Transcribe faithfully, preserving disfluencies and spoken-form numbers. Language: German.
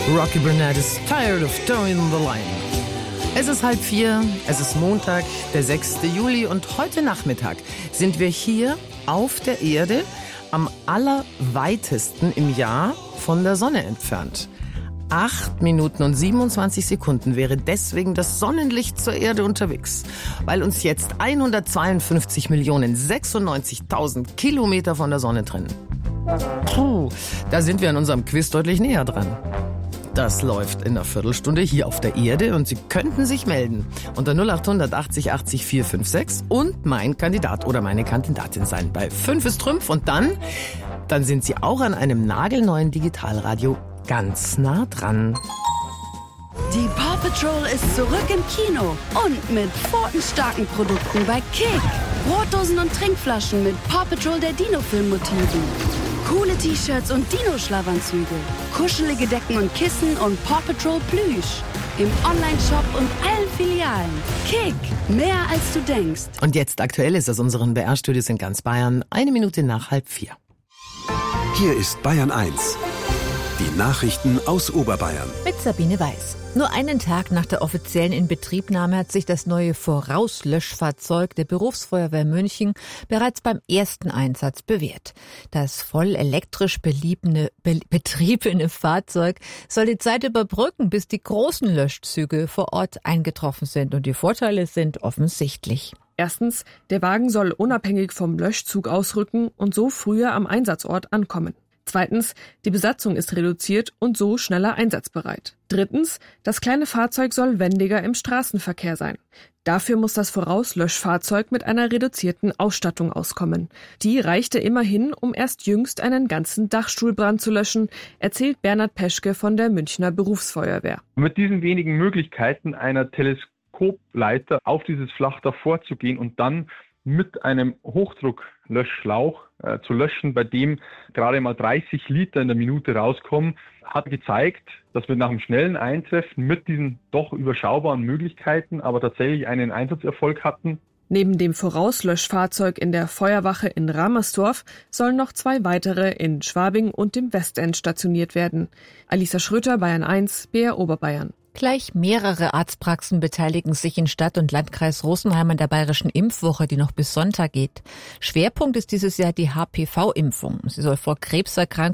Rocky Burnett is tired of towing the line. Es ist halb vier, es ist Montag, der sechste Juli und heute Nachmittag sind wir hier auf der Erde am allerweitesten im Jahr von der Sonne entfernt. Acht Minuten und siebenundzwanzig Sekunden wäre deswegen das Sonnenlicht zur Erde unterwegs, weil uns jetzt hundertzweiundfünfzig Millionen sechsundneunzigtausend Kilometer von der Sonne trennen. Puh, da sind wir an unserem Quiz deutlich näher dran. Das läuft in einer Viertelstunde hier auf der Erde und Sie könnten sich melden unter null acht hundert achtzig achtzig vier fünf sechs und mein Kandidat oder meine Kandidatin sein. Bei fünf ist Trümpf und dann, dann sind Sie auch an einem nagelneuen Digitalradio ganz nah dran. Die Paw Patrol ist zurück im Kino und mit pfotenstarken Produkten bei Kick. Brotdosen und Trinkflaschen mit Paw Patrol der Dino-Film-Motiven. Coole T-Shirts und Dino-Schlafanzüge. Kuschelige Decken und Kissen und Paw Patrol Plüsch. Im Online-Shop und allen Filialen. Kick, mehr als du denkst. Und jetzt aktuell ist aus unseren B R-Studios in ganz Bayern eine Minute nach halb vier. Hier ist Bayern eins. Die Nachrichten aus Oberbayern. Mit Sabine Weiß. Nur einen Tag nach der offiziellen Inbetriebnahme hat sich das neue Vorauslöschfahrzeug der Berufsfeuerwehr München bereits beim ersten Einsatz bewährt. Das voll elektrisch beliebene, be- betriebene Fahrzeug soll die Zeit überbrücken, bis die großen Löschzüge vor Ort eingetroffen sind. Und die Vorteile sind offensichtlich. Erstens, der Wagen soll unabhängig vom Löschzug ausrücken und so früher am Einsatzort ankommen. Zweitens, die Besatzung ist reduziert und so schneller einsatzbereit. Drittens, das kleine Fahrzeug soll wendiger im Straßenverkehr sein. Dafür muss das Vorauslöschfahrzeug mit einer reduzierten Ausstattung auskommen. Die reichte immerhin, um erst jüngst einen ganzen Dachstuhlbrand zu löschen, erzählt Bernhard Peschke von der Münchner Berufsfeuerwehr. Mit diesen wenigen Möglichkeiten einer Teleskopleiter auf dieses Flachdach vorzugehen und dann mit einem Hochdrucklöschschlauch äh, zu löschen, bei dem gerade mal dreißig Liter in der Minute rauskommen, hat gezeigt, dass wir nach einem schnellen Eintreffen mit diesen doch überschaubaren Möglichkeiten aber tatsächlich einen Einsatzerfolg hatten. Neben dem Vorauslöschfahrzeug in der Feuerwache in Ramersdorf sollen noch zwei weitere in Schwabing und dem Westend stationiert werden. Alisa Schröter, Bayern eins, B R Oberbayern. Gleich mehrere Arztpraxen beteiligen sich in Stadt und Landkreis Rosenheim an der bayerischen Impfwoche, die noch bis Sonntag geht. Schwerpunkt ist dieses Jahr die H P V-Impfung. Sie soll vor Krebserkrankungen